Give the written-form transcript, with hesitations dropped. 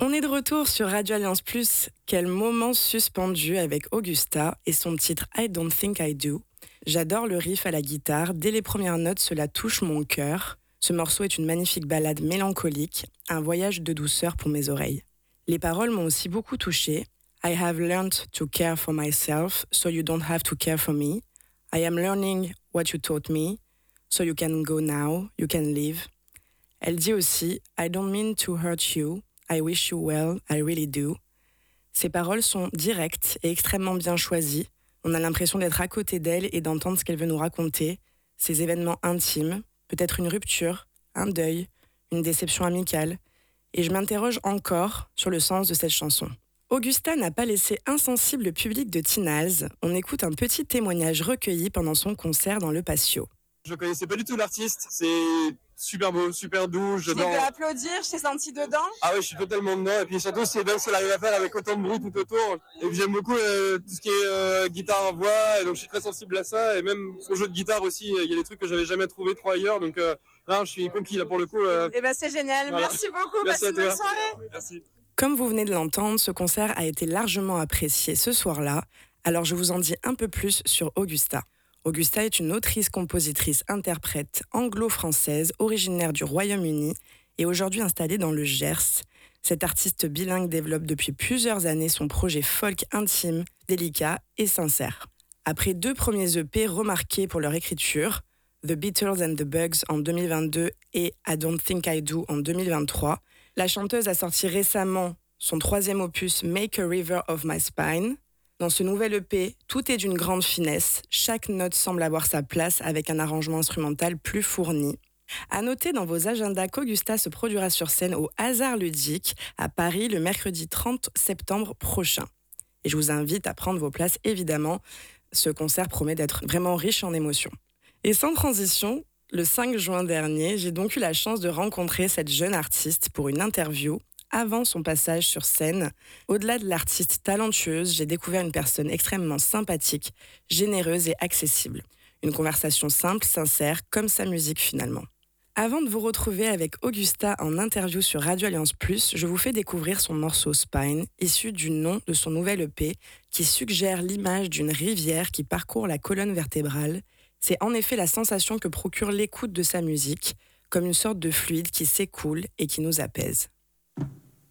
On est de retour sur Radio Alliance Plus. Quel moment suspendu avec Augusta et son titre I Don't Think I Do. J'adore le riff à la guitare. Dès les premières notes, cela touche mon cœur. Ce morceau est une magnifique ballade mélancolique, un voyage de douceur pour mes oreilles. Les paroles m'ont aussi beaucoup touchée. I have learned to care for myself, so you don't have to care for me. I am learning what you taught me, so you can go now, you can leave. Elle dit aussi I don't mean to hurt you. I wish you well, I really do. Ces paroles sont directes et extrêmement bien choisies. On a l'impression d'être à côté d'elle et d'entendre ce qu'elle veut nous raconter, ses événements intimes, peut-être une rupture, un deuil, une déception amicale. Et je m'interroge encore sur le sens de cette chanson. Augusta n'a pas laissé insensible le public de Tinaz. On écoute un petit témoignage recueilli pendant son concert dans le Patio. Je connaissais pas du tout l'artiste, c'est super beau, super doux. Je t'ai vu applaudir, je t'ai senti dedans. Ah ouais, je suis totalement dedans. Et puis surtout, c'est bien ce qu'elle arrive à faire avec autant de bruit tout autour. Et puis j'aime beaucoup tout ce qui est guitare, voix. Et donc je suis très sensible à ça. Et même son jeu de guitare aussi, il y a des trucs que j'avais jamais trouvé trop ailleurs. Donc je suis conquis là pour le coup. Et ben c'est génial. Voilà. Merci beaucoup. Merci à toi. Bonne soirée. Merci. Comme vous venez de l'entendre, ce concert a été largement apprécié ce soir-là. Alors je vous en dis un peu plus sur Augusta. Augusta est une autrice, compositrice, interprète anglo-française, originaire du Royaume-Uni et aujourd'hui installée dans le Gers. Cette artiste bilingue développe depuis plusieurs années son projet folk intime, délicat et sincère. Après 2 premiers EP remarqués pour leur écriture, The Beatles and the Bugs en 2022 et I Don't Think I Do en 2023, la chanteuse a sorti récemment son 3e opus Make a River of My Spine. Dans ce nouvel EP, tout est d'une grande finesse. Chaque note semble avoir sa place avec un arrangement instrumental plus fourni. À noter dans vos agendas qu'Augusta se produira sur scène au Hasard Ludique à Paris le mercredi 30 septembre prochain. Et je vous invite à prendre vos places évidemment. Ce concert promet d'être vraiment riche en émotions. Et sans transition, le 5 juin dernier, j'ai donc eu la chance de rencontrer cette jeune artiste pour une interview. Avant son passage sur scène, au-delà de l'artiste talentueuse, j'ai découvert une personne extrêmement sympathique, généreuse et accessible. Une conversation simple, sincère, comme sa musique finalement. Avant de vous retrouver avec Augusta en interview sur Radio Alliance Plus, je vous fais découvrir son morceau Spine, issu du nom de son nouvel EP, qui suggère l'image d'une rivière qui parcourt la colonne vertébrale. C'est en effet la sensation que procure l'écoute de sa musique, comme une sorte de fluide qui s'écoule et qui nous apaise.